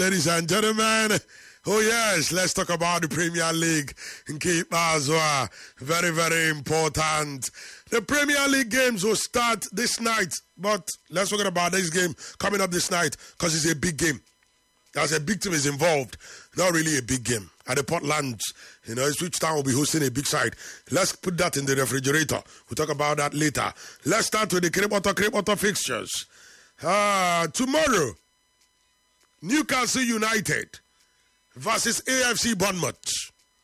Ladies and gentlemen, oh yes, let's talk about the Premier League in Cape Azua. Very, very important. The Premier League games will start this night, but let's talk about this game coming up this night because it's a big game. There's a big team is involved. Not really a big game. At the Portland, Ipswich Town will be hosting a big side. Let's put that in the refrigerator. We'll talk about that later. Let's start with the Cape Otter fixtures. Tomorrow, Newcastle United versus AFC Bournemouth.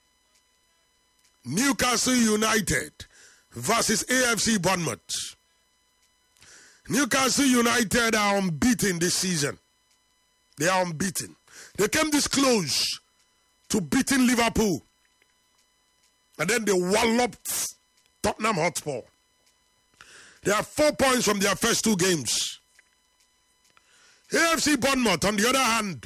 Newcastle United versus AFC Bournemouth. Newcastle United are unbeaten this season. They are unbeaten. They came this close to beating Liverpool. And then they walloped Tottenham Hotspur. They have 4 points from their first two games. AFC Bournemouth, on the other hand,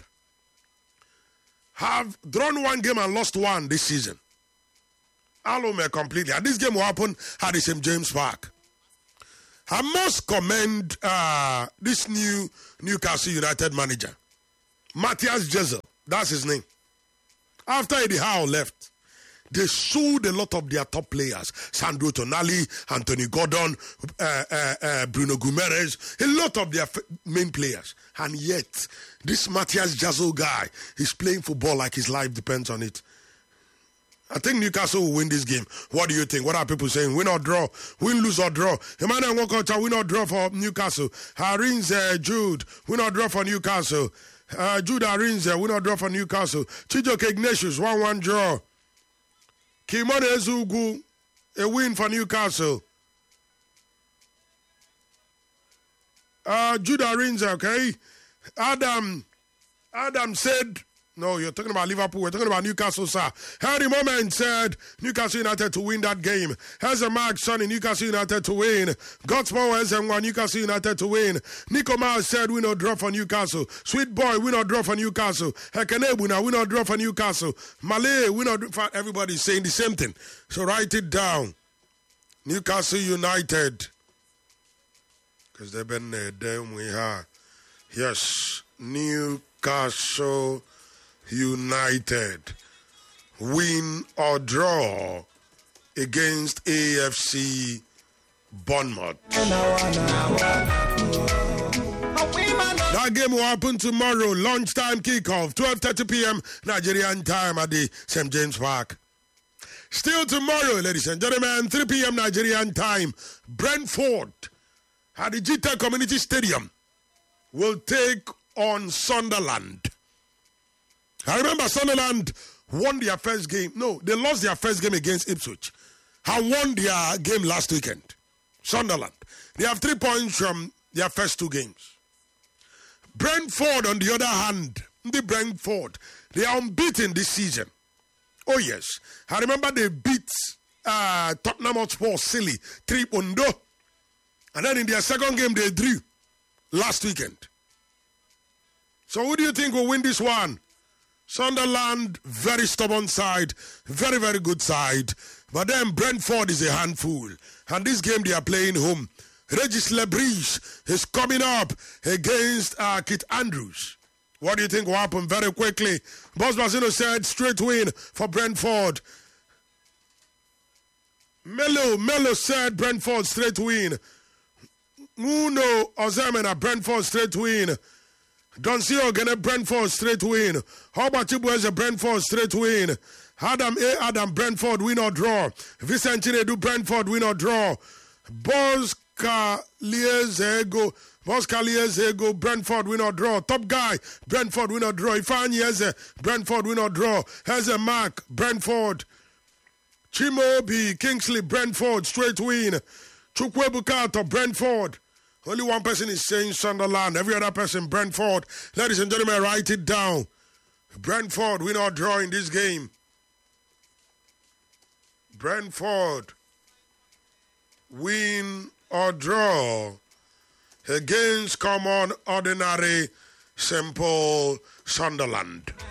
have drawn one game and lost one this season. Alome completely. And this game will happen at the St. James Park. I must commend this new Newcastle United manager, Matthias Jesel. That's his name. After Eddie Howe left, they sold a lot of their top players. Sandro Tonali, Anthony Gordon, Bruno Guimaraes, a lot of their main players. And yet, this Matthias Jesel guy is playing football like his life depends on it. I think Newcastle will win this game. What do you think? What are people saying? Win or draw? Win, lose or draw? Emmanuel Nwokocha, win or draw for Newcastle? Harins Jude, win or draw for Newcastle? Jude Harins, win or draw for Newcastle? Chijoke Ignatius, 1-1 draw. Kimone Ezugu, a win for Newcastle. Jude Harins, okay? Adam said... No, you're talking about Liverpool. We're talking about Newcastle, sir. Harry Moment said Newcastle United to win that game. Here's a Mark Sonny, Newcastle United to win. Godspower has one Newcastle United to win. Nico Miles said win or draw for Newcastle. Sweet Boy, win or draw for Newcastle. Hekenebuna, win or draw for Newcastle. Malay, win or draw for... Everybody's saying the same thing. So write it down. Newcastle United. Because they've been there. We have. Yes, Newcastle United win or draw against AFC Bournemouth. That game will happen tomorrow, lunchtime kickoff, 12:30 p.m. Nigerian time at the St. James Park. Still tomorrow, ladies and gentlemen, 3 p.m. Nigerian time, Brentford at the GTEC Community Stadium will take on Sunderland. I remember Sunderland won their first game. No, they lost their first game against Ipswich and won their game last weekend. Sunderland. They have 3 points from their first two games. Brentford, on the other hand, they are unbeaten this season. Oh, yes. I remember they beat Tottenham Hotspur silly 3-0. And then in their second game, they drew last weekend. So who do you think will win this one? Sunderland, very stubborn side, very, very good side. But then Brentford is a handful. And this game they are playing home. Regis Lebris is coming up against Kit Andrews. What do you think will happen very quickly? Boss Basino said straight win for Brentford. Melo said Brentford straight win. Uno Ozemena Brentford straight win. Doncio Gene Brentford straight win. How about Chibu as a Brentford straight win? Adam Brentford win or draw. Vincent Chinedu Brentford win or draw. Bosca Liezego Brentford win or draw. Top guy Brentford win or draw. Ifeanyi Eze Brentford win or draw. Eze Mark Brentford. Chimobi Kingsley Brentford straight win. Chukwebukato Brentford. Only one person is saying Sunderland. Every other person, Brentford. Ladies and gentlemen, write it down. Brentford win or draw in this game. Brentford win or draw against common, ordinary, simple Sunderland.